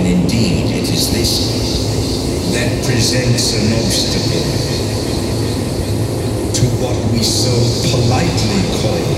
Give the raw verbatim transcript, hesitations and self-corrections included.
Indeed, it is this that presents an obstacle to what we so politely